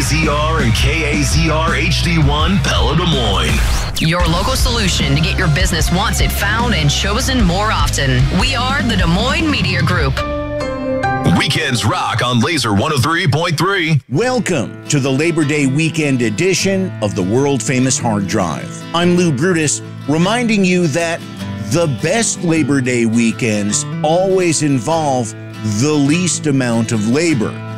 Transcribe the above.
KZR and KAZR HD1 Pella Des Moines. Your local solution to get your business once it found and chosen more often. We are the Des Moines Media Group. Weekends rock on Laser 103.3. Welcome to the Labor Day weekend edition of the world-famous Hard Drive. I'm Lou Brutus, reminding you that the best Labor Day weekends always involve the least amount of labor.